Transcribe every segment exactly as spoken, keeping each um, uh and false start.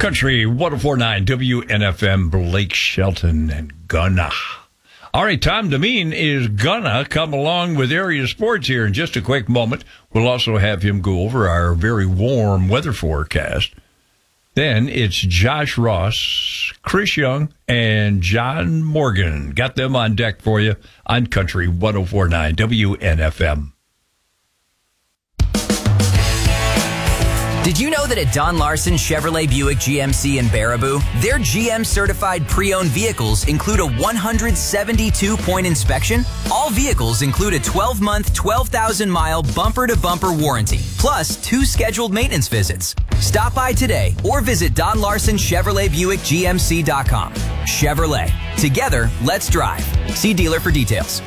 Country one oh four point nine W N F M, Blake Shelton and Gunna. All right, Tom Demeen is gonna come along with Area Sports here in just a quick moment. We'll also have him go over our very warm weather forecast. Then it's Josh Ross, Chris Young, and John Morgan. Got them on deck for you on Country one oh four point nine W N F M. Did you know that at Don Larson Chevrolet Buick G M C in Baraboo, their G M-certified pre-owned vehicles include a one hundred seventy-two point inspection? All vehicles include a twelve-month, twelve thousand mile bumper-to-bumper warranty, plus two scheduled maintenance visits. Stop by today or visit Don Larson Chevrolet Buick G M C dot com. Chevrolet. Together, let's drive. See dealer for details.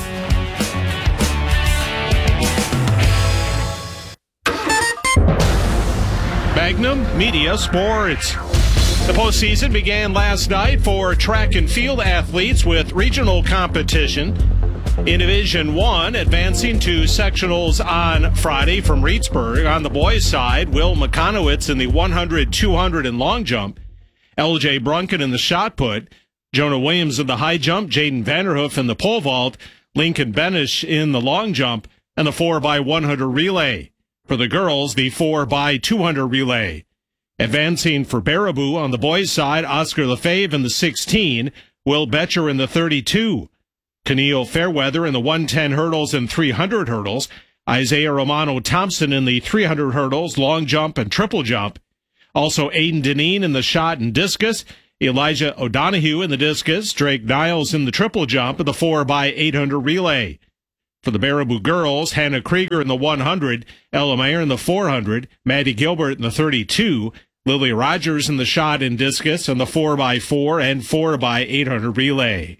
Magnum Media Sports. The postseason began last night for track and field athletes with regional competition. In Division one, advancing to sectionals on Friday from Reedsburg. On the boys' side, Will McConowitz in the one hundred, two hundred, and long jump. L J Brunken in the shot put. Jonah Williams in the high jump. Jaden Vanderhoof in the pole vault. Lincoln Benish in the long jump. And the four by one hundred relay. For the girls, the four by two hundred relay. Advancing for Baraboo on the boys' side, Oscar Lefebvre in the sixteen, Will Betcher in the thirty-two. Keneal Fairweather in the one ten hurdles and three hundred hurdles. Isaiah Romano Thompson in the three hundred hurdles, long jump, and triple jump. Also Aiden Deneen in the shot and discus. Elijah O'Donohue in the discus. Drake Niles in the triple jump and the four by eight hundred relay. For the Baraboo girls, Hannah Krieger in the one hundred, Ella Mayer in the four hundred, Maddie Gilbert in the thirty-two, Lily Rogers in the shot and discus and the four by four and four by eight hundred relay.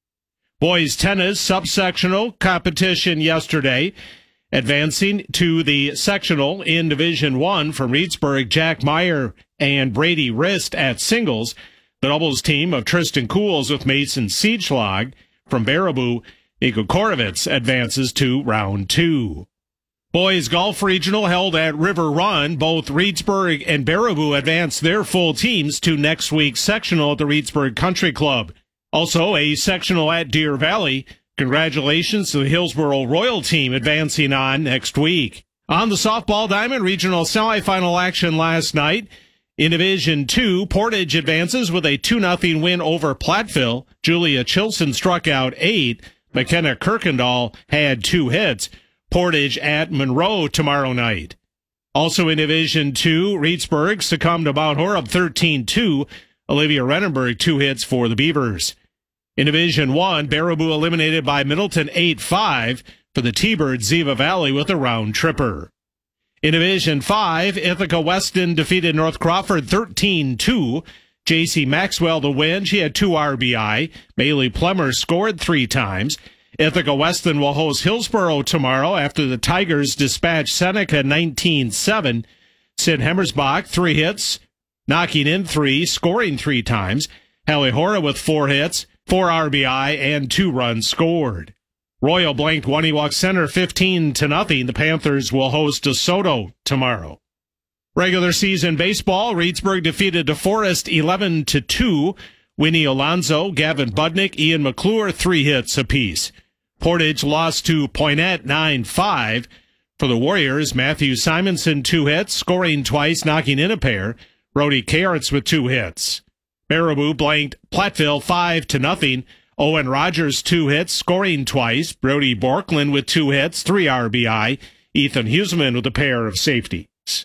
Boys tennis subsectional competition yesterday. Advancing to the sectional in Division one from Reedsburg, Jack Meyer and Brady Rist at singles. The doubles team of Tristan Cools with Mason Siegschlag from Baraboo. Nico Korovitz advances to round two. Boys Golf Regional held at River Run. Both Reedsburg and Baraboo advanced their full teams to next week's sectional at the Reedsburg Country Club. Also, a sectional at Deer Valley. Congratulations to the Hillsboro Royal team advancing on next week. On the softball diamond, regional semifinal action last night. In Division two, Portage advances with a two nothing win over Platteville. Julia Chilson struck out eight. McKenna Kirkendall had two hits. Portage at Monroe tomorrow night. Also in Division two, Reedsburg succumbed to Mount Horeb thirteen two. Olivia Renenberg, two hits for the Beavers. In Division one, Baraboo eliminated by Middleton eight five. For the T-Birds, Ziva Valley with a round tripper. In Division five, Ithaca Weston defeated North Crawford thirteen two. J C Maxwell to win. She had two R B I. Bailey Plummer scored three times. Ithaca Weston will host Hillsboro tomorrow after the Tigers dispatched Seneca nineteen seven. Sid Hemmersbach, three hits, knocking in three, scoring three times. Hallie Hora with four hits, four R B I, and two runs scored. Royal blanked Waniwak Center fifteen to nothing. The Panthers will host DeSoto tomorrow. Regular season baseball, Reedsburg defeated DeForest eleven to two. Winnie Alonzo, Gavin Budnick, Ian McClure, three hits apiece. Portage lost to Poinet nine five. For the Warriors, Matthew Simonson, two hits, scoring twice, knocking in a pair. Brody Carrots with two hits. Baraboo blanked Platteville five to nothing. Owen Rogers, two hits, scoring twice. Brody Borkland with two hits, three R B I. Ethan Huseman with a pair of safeties.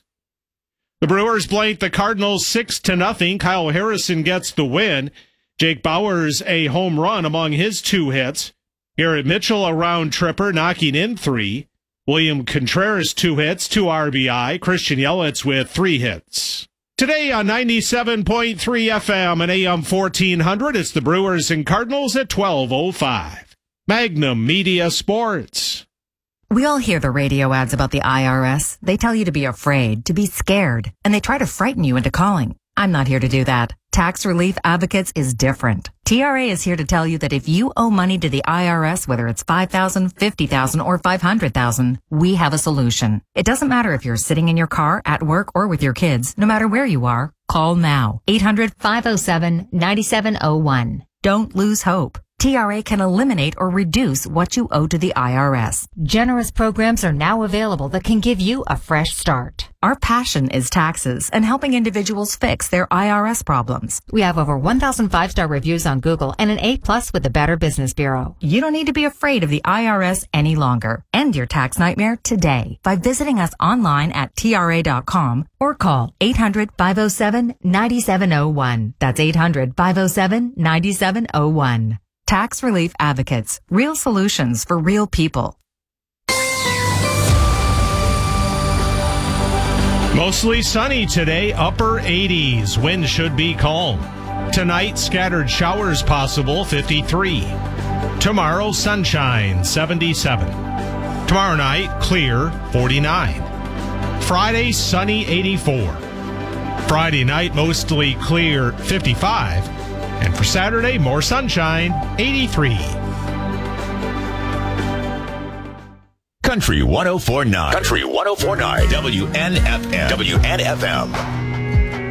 The Brewers blanked the Cardinals six to nothing. Kyle Harrison gets the win. Jake Bowers a home run among his two hits. Garrett Mitchell a round tripper, knocking in three. William Contreras two hits, two R B I. Christian Yelich with three hits. Today on ninety-seven point three F M and A M fourteen hundred, it's the Brewers and Cardinals at twelve oh five. Magnum Media Sports. We all hear the radio ads about the I R S. They tell you to be afraid, to be scared, and they try to frighten you into calling. I'm not here to do that. Tax Relief Advocates is different. T R A is here to tell you that if you owe money to the I R S, whether it's five thousand dollars, fifty thousand dollars, or five hundred thousand dollars, we have a solution. It doesn't matter if you're sitting in your car, at work, or with your kids. No matter where you are, call now. eight hundred, five oh seven, nine seven oh one. Don't lose hope. T R A can eliminate or reduce what you owe to the I R S. Generous programs are now available that can give you a fresh start. Our passion is taxes and helping individuals fix their I R S problems. We have over one thousand five-star reviews on Google and an A plus with the Better Business Bureau. You don't need to be afraid of the I R S any longer. End your tax nightmare today by visiting us online at T R A dot com or call eight hundred, five oh seven, nine seven oh one. That's eight hundred, five oh seven, nine seven oh one. Tax Relief Advocates. Real solutions for real people. Mostly sunny today, upper eighties. Wind should be calm. Tonight, scattered showers possible, fifty-three. Tomorrow, sunshine, seventy-seven. Tomorrow night, clear, forty-nine. Friday, sunny, eighty-four. Friday night, mostly clear, fifty-five. And for Saturday, more sunshine, eighty-three. Country one oh four point nine. Country one oh four point nine. W N F M. W N F M.